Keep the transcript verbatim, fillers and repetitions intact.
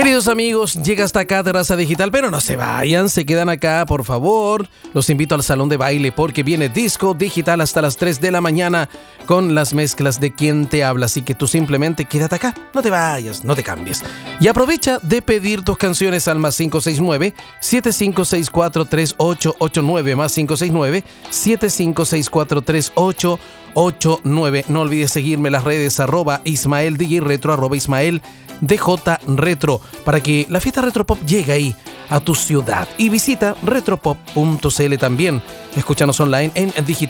Queridos amigos, llega hasta acá Terraza Digital, pero no se vayan, se quedan acá, por favor. Los invito al salón de baile porque viene Disco Digital hasta las tres de la mañana con las mezclas de Quien Te Habla. Así que tú simplemente quédate acá, no te vayas, no te cambies. Y aprovecha de pedir tus canciones al más cinco seis nueve, siete cinco seis cuatro, tres ocho ocho nueve, más cinco seis nueve, siete cinco seis cuatro, tres ocho ocho nueve. No olvides seguirme en las redes arroba Ismael D J Retro, arroba Ismael D J Retro, para que la fiesta Retropop llegue ahí a tu ciudad. Y visita retropop punto c l también. Escúchanos online en digital